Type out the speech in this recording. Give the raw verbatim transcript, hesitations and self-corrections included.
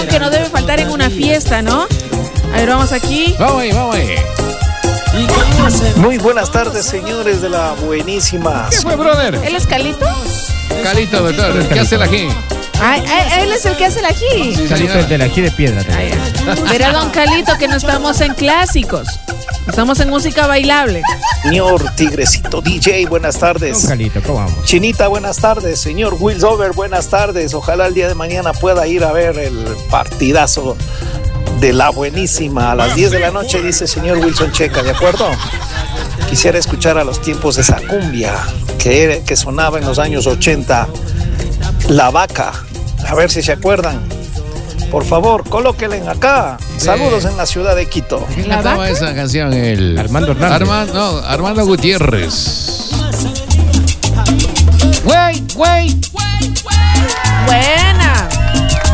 canción que no debe faltar en una fiesta, ¿no? A ver, vamos aquí. Vamos ahí, vamos ahí. Muy buenas tardes, señores de la buenísima. ¿Qué fue, brother? ¿Él es Calito? Calito, doctor. ¿Qué hace el ají? Ay, ay, él es el que hace el ají. Sí, Calito señora. es del ají de piedra. Ay, ay. Verá, don Calito, que no estamos en clásicos. Estamos en música bailable. Señor Tigrecito D J, buenas tardes. Don Calito, ¿cómo vamos? Chinita, buenas tardes. Señor Will Over, buenas tardes. Ojalá el día de mañana pueda ir a ver el partidazo de la buenísima a las diez de la noche, dice señor Wilson Checa, ¿de acuerdo? Quisiera escuchar a los tiempos de esa cumbia que, era, que sonaba en los años ochenta, La Vaca, a ver si se acuerdan. Por favor, colóquenla acá. Saludos en la ciudad de Quito. ¿Quién ¿La cantaba vaca? esa canción? El... Armando Hernández. Armando, no, Armando Gutiérrez. Güey, güey. Buena.